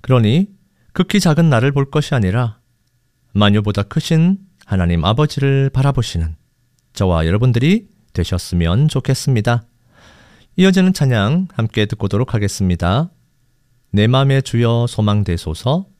그러니 극히 작은 나를 볼 것이 아니라 만유보다 크신 하나님 아버지를 바라보시는 저와 여러분들이 되셨으면 좋겠습니다. 이어지는 찬양 함께 듣고 오도록 하겠습니다. 내 맘의 주여 소망되소서,